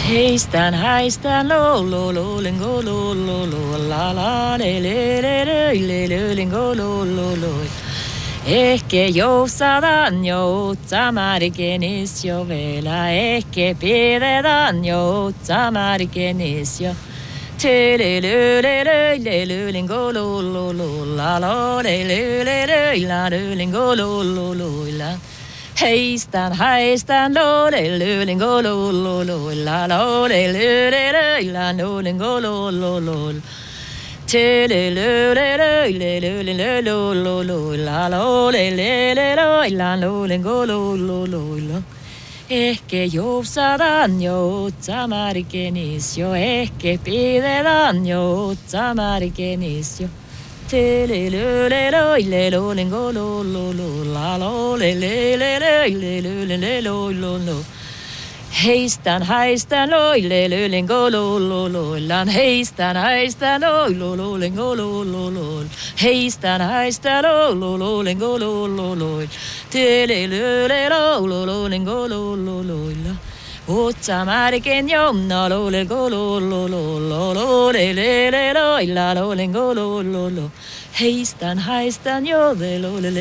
Heistän, häistän, lo, lo, lo, lingo, lo, lo, lo, la, la, le, lingo, lo, lo, lo. Ehkä jousataan joutsamarikenis jo vielä, ehkä pidetään joutsamarikenis jo. Lingo, lo, lo, lo, la, la, lingo, lo, lo, lo, la. Heistän, häistän, lo, lingo, lo, lo, lo, la, la, lingo, lo, lo, lo. Ehkä jousataan joutsamarikenis jo, ehkä pidetään joutsamarikenis jo. Heistän, häistän, lingo, lo, lo, lo, lan. Heistän, häistän, lo, lo, lingo, lo, lo, lo. Heistän, häistän, lo, lo, lingo, lo, lo, lo. Lo, lingo, lo, lo, lo, la. Otsamariken jomna, lo, lingo, lo, lo, lo, lo, lo, lingo, lo, lo, lo. Heistän, häistän, jo, lo,